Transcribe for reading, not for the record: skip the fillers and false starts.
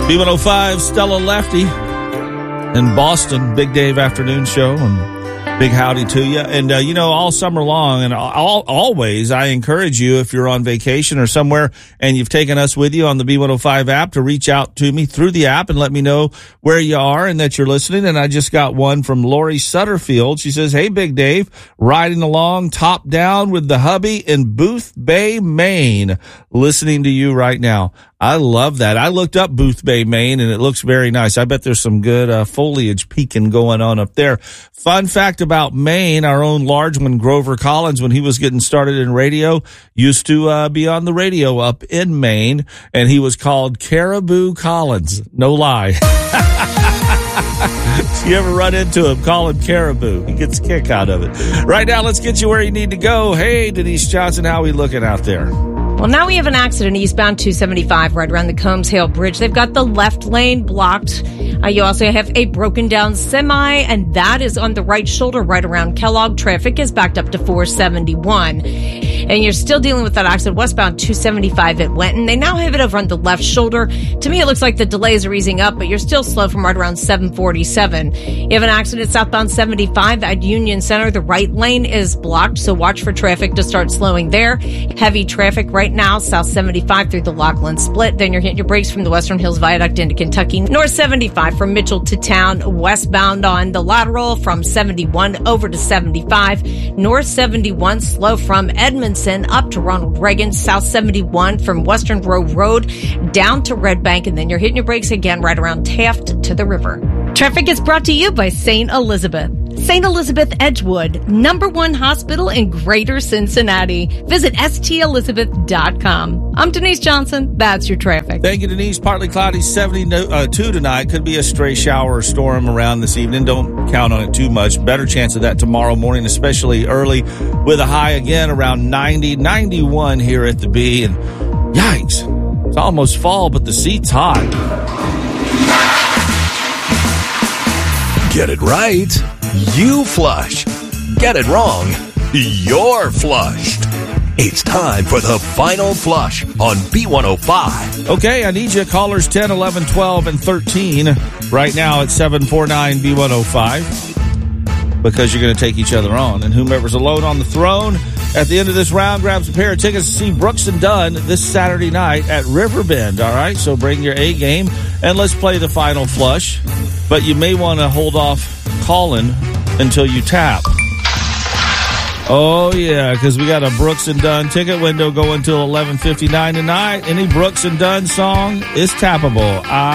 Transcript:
B105, Stella Lefty in Boston, Big Dave Afternoon Show, and big howdy to you. And, all summer long and always, I encourage you, if you're on vacation or somewhere and you've taken us with you on the B105 app, to reach out to me through the app and let me know where you are and that you're listening. And I just got one from Lori Sutterfield. She says, "Hey, Big Dave, riding along top down with the hubby in Booth Bay, Maine, listening to you right now." I love that. I looked up Booth Bay, Maine, and it looks very nice. I bet there's some good foliage peeking going on up there. Fun fact about Maine, our own large one, Grover Collins, when he was getting started in radio, used to be on the radio up in Maine, and he was called Caribou Collins. No lie. You ever run into him, call him Caribou. He gets a kick out of it. Right now, let's get you where you need to go. Hey, Denise Johnson, how are we looking out there? Well, now we have an accident eastbound 275 right around the Combs Hill Bridge. They've got the left lane blocked. You also have a broken down semi, and that is on the right shoulder right around Kellogg. Traffic is backed up to 471. And you're still dealing with that accident westbound 275 at Wenton. They now have it over on the left shoulder. To me, it looks like the delays are easing up, but you're still slow from right around 747. You have an accident southbound 75 at Union Center. The right lane is blocked, so watch for traffic to start slowing there. Heavy traffic right now, south 75 through the Laughlin Split. Then you're hitting your brakes from the Western Hills Viaduct into Kentucky. North 75 from Mitchell to town, westbound on the lateral from 71 over to 75. North 71 slow from Edmondson up to Ronald Reagan. South 71 from Western Grove Road down to Red Bank. And then you're hitting your brakes again right around Taft to the river. Traffic is brought to you by St. Elizabeth. St. Elizabeth Edgewood, #1 hospital in Greater Cincinnati. Visit stelizabeth.com. I'm Denise Johnson. That's your traffic. Thank you, Denise. Partly cloudy, 72 tonight. Could be a stray shower or storm around this evening. Don't count on it too much. Better chance of that tomorrow morning, especially early, with a high again around 90, 91 here at the B. And yikes, it's almost fall, but the seat's hot. Get it right, you flush. Get it wrong, you're flushed. It's time for the final flush on B105. Okay, I need you callers 10, 11, 12, and 13 right now at 749 B105 because you're going to take each other on. And whomever's alone on the throne at the end of this round grabs a pair of tickets to see Brooks and Dunn this Saturday night at Riverbend. All right, so bring your A game and let's play the final flush. But you may want to hold off calling until you tap. Oh, yeah, because we got a Brooks and Dunn ticket window going till 11:59 tonight. Any Brooks and Dunn song is tappable.